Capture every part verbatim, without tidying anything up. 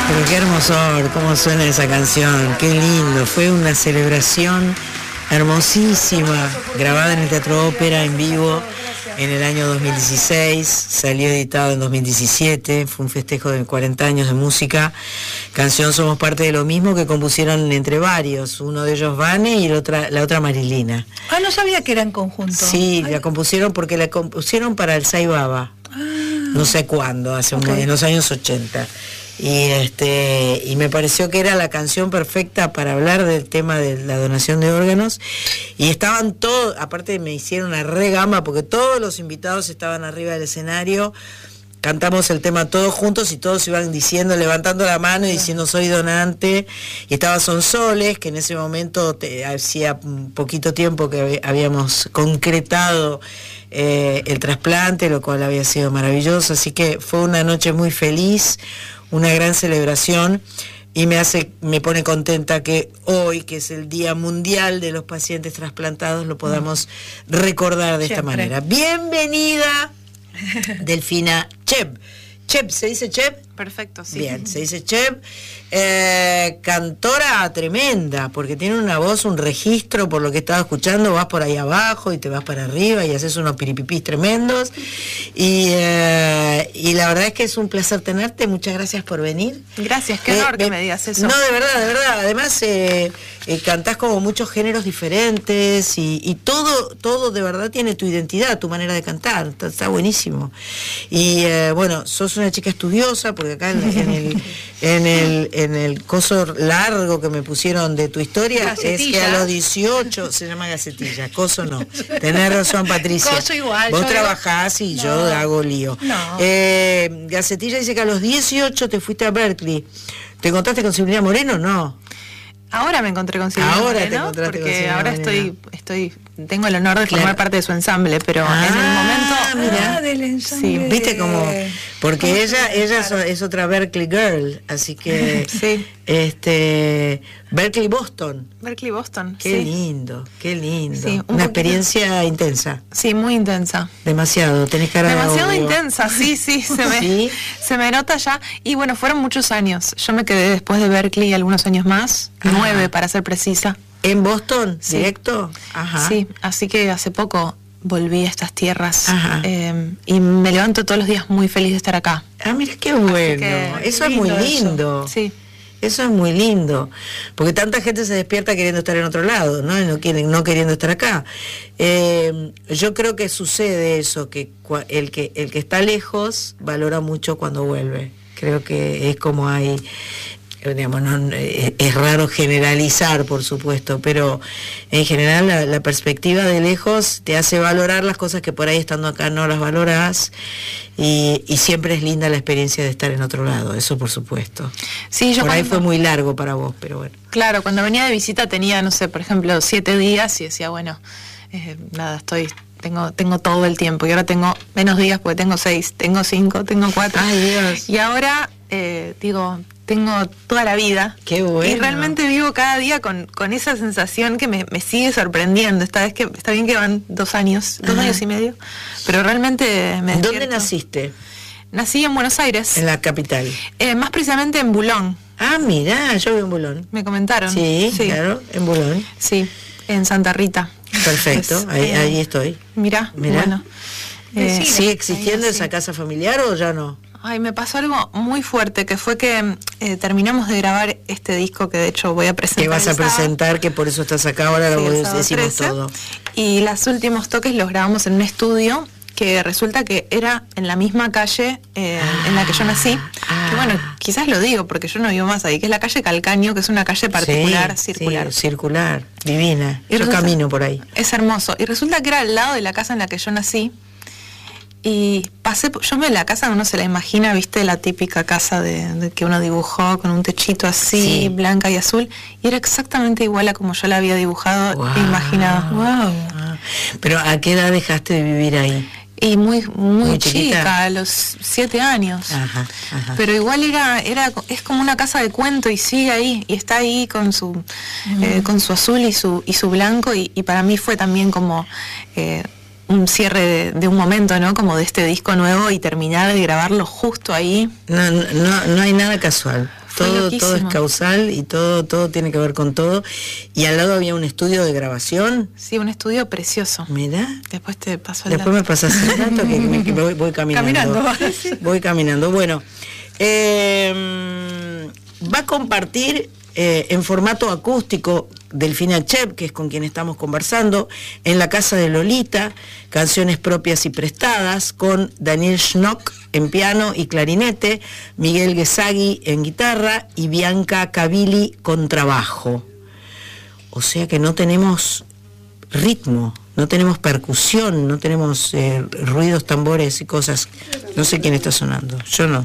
Pero qué hermosor, cómo suena esa canción, qué lindo, fue una celebración hermosísima, grabada en el Teatro Ópera en vivo en el año dos mil dieciséis, salió editado en dos mil diecisiete, fue un festejo de cuarenta años de música. Canción Somos Parte de lo Mismo, que compusieron entre varios, uno de ellos Vane y la otra, la otra Marilina. Ah, no sabía que era en conjunto. Sí, Ay. la compusieron porque la compusieron para el Sai Baba, ah. no sé cuándo, hace okay. un, en los años ochenta. Y este y me pareció que era la canción perfecta para hablar del tema de la donación de órganos, y estaban todos, aparte me hicieron una regama porque todos los invitados estaban arriba del escenario, cantamos el tema todos juntos y todos iban diciendo, levantando la mano y diciendo soy donante, y estaba Sonsoles, que en ese momento te, hacía un poquito tiempo que habíamos concretado eh, el trasplante, lo cual había sido maravilloso, así que fue una noche muy feliz, una gran celebración, y me hace, me pone contenta que hoy, que es el Día Mundial de los Pacientes Trasplantados, lo podamos recordar de Siempre. esta manera. Bienvenida, Delfina Cheb. Cheb, ¿se dice Cheb? Perfecto, sí. Bien, se dice Cheb. Eh, cantora tremenda, porque tiene una voz, un registro, por lo que estaba escuchando, vas por ahí abajo y te vas para arriba y haces unos piripipís tremendos. Y, eh, y la verdad es que es un placer tenerte, muchas gracias por venir. Gracias, qué honor eh, que eh, me digas eso. No, de verdad, de verdad. Además, eh, eh, cantás como muchos géneros diferentes y, y todo, todo de verdad tiene tu identidad, tu manera de cantar, está, está buenísimo. Y eh, bueno, sos una chica estudiosa, porque acá en, en el... En el, en el coso largo que me pusieron de tu historia, gacetilla. Es que a los dieciocho, se llama gacetilla, coso no. Tenés razón, Patricia. Coso igual. Vos trabajás y no. yo hago lío. No. Eh, gacetilla dice que a los dieciocho te fuiste a Berkeley. ¿Te encontraste con Silvina Moreno? No. Ahora me encontré con Silvina Ahora Moreno, te encontraste porque con Silvina ahora Moreno. estoy, estoy, tengo el honor de formar claro. parte de su ensamble, pero ah, en el momento, mira, ah, del ensamble. Sí, viste como, porque ella, ella es, es otra Berkeley girl, así que, sí. este, Berkeley Boston. Berkeley Boston. Qué sí. lindo, qué lindo. Sí, un Una poquito. experiencia intensa. Sí, muy intensa. Demasiado, tenés cara Demasiado de intensa, sí, sí, se me, ¿Sí? se me nota ya. Y bueno, fueron muchos años. Yo me quedé después de Berkeley algunos años más, ah. nueve para ser precisa. ¿En Boston? Sí. ¿Directo? Ajá. Sí, así que hace poco volví a estas tierras eh, y me levanto todos los días muy feliz de estar acá. Ah, mira qué bueno. Que, eso es muy lindo. Eso. Sí. Eso es muy lindo, porque tanta gente se despierta queriendo estar en otro lado, ¿no? Y no, quieren, no queriendo estar acá. Eh, yo creo que sucede eso, que el, que el que está lejos valora mucho cuando vuelve. Creo que es como hay... Digamos, no, es raro generalizar, por supuesto, pero en general la, la perspectiva de lejos te hace valorar las cosas que por ahí estando acá no las valorás, y, y siempre es linda la experiencia de estar en otro lado, eso por supuesto. Sí, yo por cuando, ahí fue muy largo para vos, pero bueno. Claro, cuando venía de visita tenía, no sé, por ejemplo, siete días y decía, bueno, eh, nada, estoy... Tengo, tengo todo el tiempo, y ahora tengo menos días porque tengo seis, tengo cinco, tengo cuatro. Ay, Dios. Y ahora, eh, digo, tengo toda la vida. Qué bueno. Y realmente vivo cada día con, con esa sensación que me, me sigue sorprendiendo. Esta vez que está bien que van dos años, dos Ajá. años y medio, pero realmente me despierto. ¿Dónde naciste? Nací en Buenos Aires. En la capital. Eh, más precisamente en Bulón. Ah, mirá, yo vivo en Bulón. Me comentaron. Sí, sí. Claro, en Bulón. Sí, en Santa Rita. Perfecto, es, ahí, eh, ahí estoy. Mirá, mirá. Bueno. Eh, sí, ¿sigue existiendo esa casa familiar o ya no? Ay, me pasó algo muy fuerte, que fue que eh, terminamos de grabar este disco que de hecho voy a presentar. Que vas a presentar, que por eso estás acá ahora, sí, lo decimos todo. Y los últimos toques los grabamos en un estudio que resulta que era en la misma calle eh, ah, en la que yo nací, ah, que bueno, quizás lo digo porque yo no vivo más ahí, que es la calle Calcaño, que es una calle particular, sí, circular. Sí, circular, divina, y yo resulta, camino por ahí. Es hermoso, y resulta que era al lado de la casa en la que yo nací, y pasé, yo me la casa uno se la imagina, viste, la típica casa de, de que uno dibujó con un techito así, sí. blanca y azul, y era exactamente igual a como yo la había dibujado wow. e imaginado. Wow. Pero ¿a qué edad dejaste de vivir ahí? Y muy muy, muy chica, a los siete años. Ajá, ajá. Pero igual era era es como una casa de cuento y sigue ahí y está ahí con su mm. eh, con su azul y su y su blanco y, y para mí fue también como eh, un cierre de, de un momento, ¿no? Como de este disco nuevo y terminar de grabarlo justo ahí. No, no, no hay nada casual. Fue todo, loquísimo. todo es causal y todo, todo tiene que ver con todo. Y al lado había un estudio de grabación. Sí, un estudio precioso. Mirá. Después te paso el Después dato. me pasas el dato que, me, que voy, voy caminando. Caminando. Voy caminando. Bueno, eh, va a compartir eh, en formato acústico Delfina Chep, que es con quien estamos conversando, en la casa de Lolita, canciones propias y prestadas, con Daniel Schnock en piano y clarinete, Miguel Guesagui en guitarra y Bianca Cavilli con trabajo. O sea que no tenemos ritmo, no tenemos percusión, no tenemos eh, ruidos, tambores y cosas. No sé quién está sonando, yo no.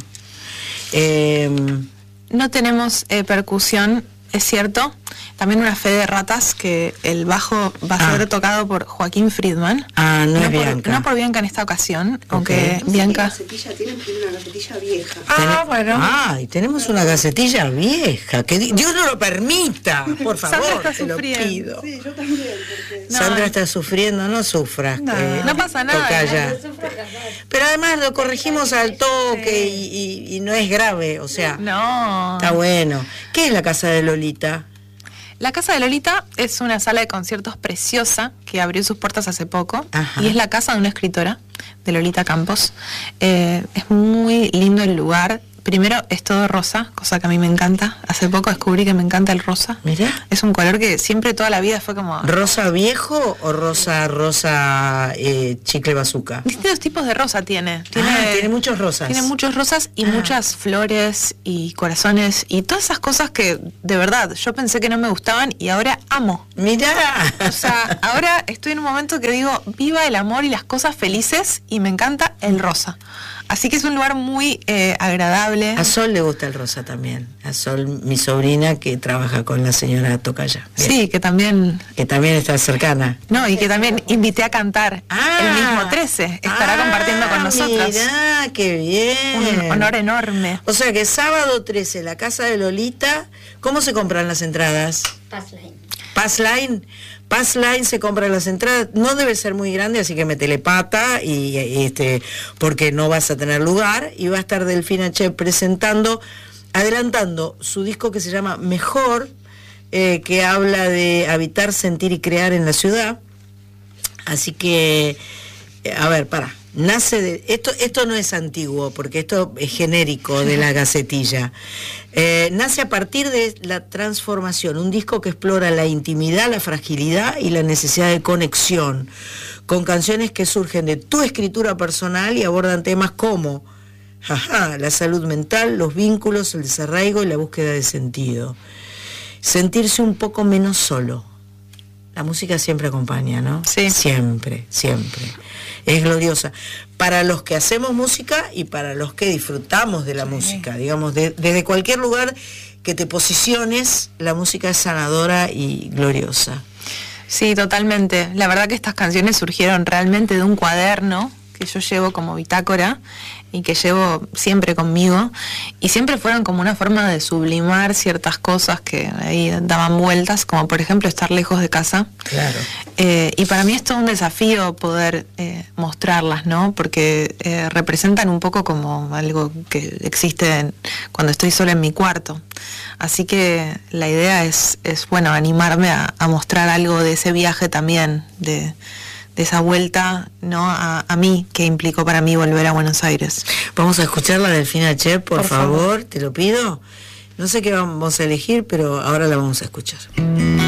Eh, No tenemos eh, percusión, es cierto. También una fe de ratas que el bajo va a Ah. ser tocado por Joaquín Friedman. ah, no, es por, Bianca. no por Bianca en esta ocasión, aunque No sé Bianca... qué gacetilla tienen, tienen una gacetilla vieja. Ah, Tene- bueno. Ay, tenemos una gacetilla vieja. Que di- Dios no lo permita, por Sandra favor, está te lo sufriendo. pido. Sí, yo también, porque... No, Sandra eh. está sufriendo, no sufras. No, que- no pasa nada. Tocaya. Pero además lo corregimos al toque y, y- y no es grave, o sea, No. está bueno. ¿Qué es la casa de Lolita? La Casa de Lolita es una sala de conciertos preciosa que abrió sus puertas hace poco. Ajá. Y es la casa de una escritora, de Lolita Campos. Eh, es muy lindo el lugar. Primero es todo rosa, cosa que a mí me encanta. Hace poco descubrí que me encanta el rosa. Mirá. Es un color que siempre toda la vida fue como... ¿Rosa viejo o rosa, rosa eh, chicle bazooka? Distintos tipos de rosa tiene. Tiene, Ah, tiene muchos rosas. Tiene muchos rosas y Ah. muchas flores y corazones y todas esas cosas que de verdad yo pensé que no me gustaban y ahora amo. Mirá. O sea, ahora estoy en un momento que digo, viva el amor y las cosas felices y me encanta el rosa. Así que es un lugar muy eh, agradable. A Sol le gusta el rosa también. A Sol, mi sobrina que trabaja con la señora Tocaya. Bien. Sí, que también... Que también está cercana. No, y que también invité a cantar Ah. el mismo trece. Estará Ah, compartiendo con nosotros. Mirá, qué bien. Un honor enorme. O sea que sábado trece, la casa de Lolita. ¿Cómo se compran las entradas? Passline. Passline. Passline se compran las entradas. No debe ser muy grande, así que metele pata y, y este, porque no vas a tener lugar. Y va a estar Delfina Chep presentando, adelantando su disco que se llama Mejor, eh, que habla de habitar, sentir y crear en la ciudad. Así que, eh, a ver, para. Nace de esto, esto no es antiguo, porque esto es genérico de la gacetilla. Eh, nace a partir de la transformación, un disco que explora la intimidad, la fragilidad y la necesidad de conexión, con canciones que surgen de tu escritura personal y abordan temas como jaja, la salud mental, los vínculos, el desarraigo y la búsqueda de sentido. Sentirse un poco menos solo. La música siempre acompaña, ¿no? Sí. Siempre, siempre. Es gloriosa. Para los que hacemos música y para los que disfrutamos de la música, digamos, de- desde cualquier lugar que te posiciones, la música es sanadora y gloriosa. Sí, totalmente. La verdad que estas canciones surgieron realmente de un cuaderno que yo llevo como bitácora y que llevo siempre conmigo y siempre fueron como una forma de sublimar ciertas cosas que ahí daban vueltas, como por ejemplo estar lejos de casa. Claro. Eh, y para mí es todo un desafío poder eh, mostrarlas, ¿no? Porque eh, representan un poco como algo que existe en- cuando estoy sola en mi cuarto. Así que la idea es, es bueno, animarme a, a mostrar algo de ese viaje también, de, de esa vuelta, ¿no? A, a mí, que implicó para mí volver a Buenos Aires. Vamos a escuchar la Delfina Chep, por, Por favor, favor. te lo pido. No sé qué vamos a elegir, pero ahora la vamos a escuchar.